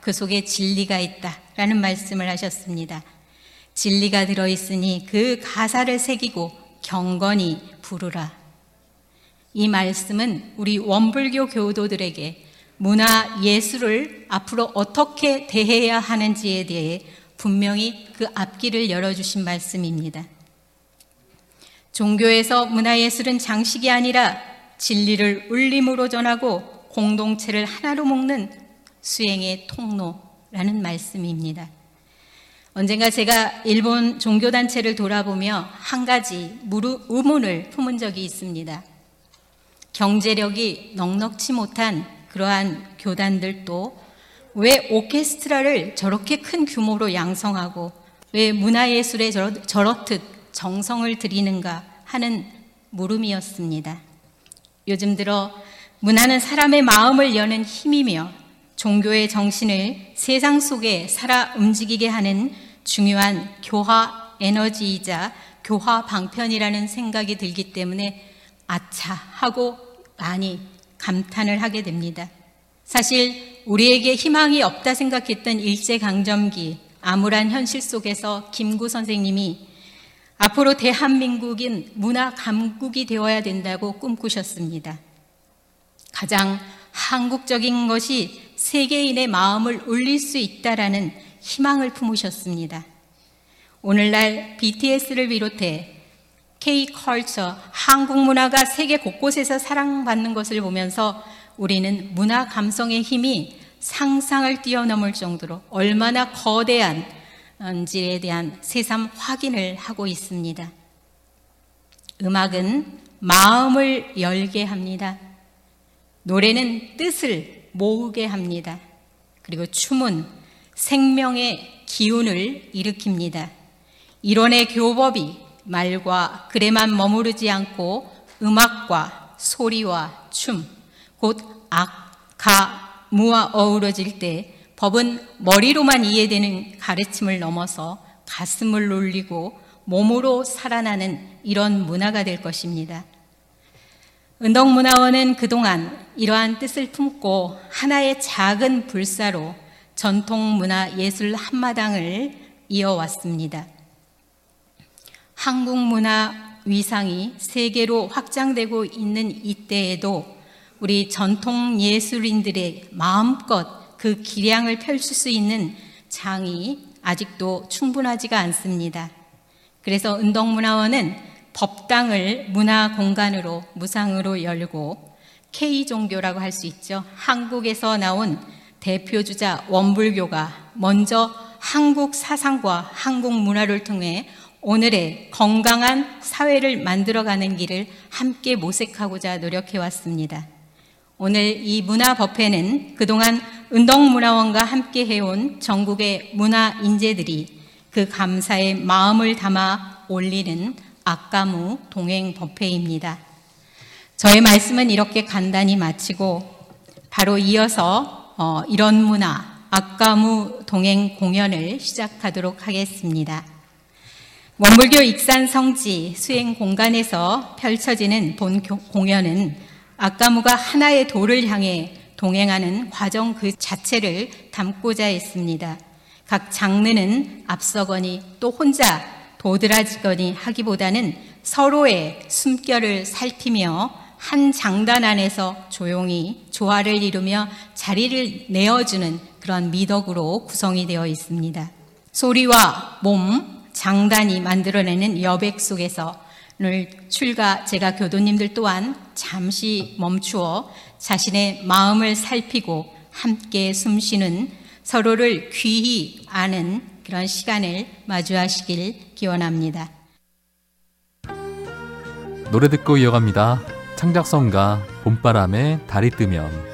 그 속에 진리가 있다라는 말씀을 하셨습니다. 진리가 들어있으니 그 가사를 새기고 경건히 부르라. 이 말씀은 우리 원불교 교도들에게 문화 예술을 앞으로 어떻게 대해야 하는지에 대해 분명히 그 앞길을 열어주신 말씀입니다. 종교에서 문화예술은 장식이 아니라 진리를 울림으로 전하고 공동체를 하나로 묶는 수행의 통로라는 말씀입니다. 언젠가 제가 일본 종교단체를 돌아보며 한 가지 의문을 품은 적이 있습니다. 경제력이 넉넉지 못한 그러한 교단들도 왜 오케스트라를 저렇게 큰 규모로 양성하고 왜 문화예술에 저렇듯 정성을 들이는가 하는 물음이었습니다. 요즘 들어 문화는 사람의 마음을 여는 힘이며 종교의 정신을 세상 속에 살아 움직이게 하는 중요한 교화 에너지이자 교화 방편이라는 생각이 들기 때문에 아차 하고 많이 감탄을 하게 됩니다. 사실 우리에게 희망이 없다 생각했던 일제강점기 암울한 현실 속에서 김구 선생님이 앞으로 대한민국인 문화 강국이 되어야 된다고 꿈꾸셨습니다. 가장 한국적인 것이 세계인의 마음을 울릴 수 있다라는 희망을 품으셨습니다. 오늘날 BTS를 비롯해 K-컬처, 한국 문화가 세계 곳곳에서 사랑받는 것을 보면서 우리는 문화 감성의 힘이 상상을 뛰어넘을 정도로 얼마나 거대한지에 대한 새삼 확인을 하고 있습니다. 음악은 마음을 열게 합니다. 노래는 뜻을 모으게 합니다. 그리고 춤은 생명의 기운을 일으킵니다. 이론의 교법이 말과 글에만 머무르지 않고 음악과 소리와 춤, 곧 악, 가, 무와 어우러질 때 법은 머리로만 이해되는 가르침을 넘어서 가슴을 울리고 몸으로 살아나는 이런 문화가 될 것입니다. 은덕문화원은 그동안 이러한 뜻을 품고 하나의 작은 불사로 전통문화 예술 한마당을 이어왔습니다. 한국 문화 위상이 세계로 확장되고 있는 이때에도 우리 전통 예술인들의 마음껏 그 기량을 펼칠 수 있는 장이 아직도 충분하지가 않습니다. 그래서 은덕문화원은 법당을 문화 공간으로 무상으로 열고 K종교라고 할 수 있죠. 한국에서 나온 대표주자 원불교가 먼저 한국 사상과 한국 문화를 통해 오늘의 건강한 사회를 만들어가는 길을 함께 모색하고자 노력해왔습니다. 오늘 이 문화법회는 그동안 은덕문화원과 함께 해온 전국의 문화 인재들이 그 감사의 마음을 담아 올리는 악가무 동행법회입니다. 저의 말씀은 이렇게 간단히 마치고 바로 이어서 이런 문화 악가무 동행 공연을 시작하도록 하겠습니다. 원불교 익산 성지 수행 공간에서 펼쳐지는 본 공연은 악가무가 하나의 도를 향해 동행하는 과정 그 자체를 담고자 했습니다. 각 장르는 앞서거니 또 혼자 도드라지거니 하기보다는 서로의 숨결을 살피며 한 장단 안에서 조용히 조화를 이루며 자리를 내어주는 그런 미덕으로 구성이 되어 있습니다. 소리와 몸, 장단이 만들어내는 여백 속에서 오늘 제가 교도님들 또한 잠시 멈추어 자신의 마음을 살피고 함께 숨쉬는 서로를 귀히 아는 그런 시간을 마주하시길 기원합니다. 노래 듣고 이어갑니다. 창작성가 봄바람에 달이 뜨면.